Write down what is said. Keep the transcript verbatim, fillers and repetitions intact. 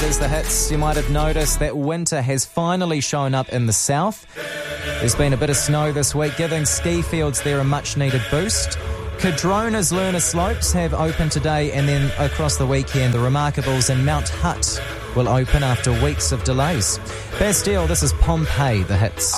is the hits. You might have noticed that winter has finally shown up in the south. There's been a bit of snow this week, giving ski fields there a much-needed boost. Cardrona's Lunar Slopes have opened today, and then across the weekend, the Remarkables in Mount Hutt will open after weeks of delays. Bastille, this is Pompeii, the hits.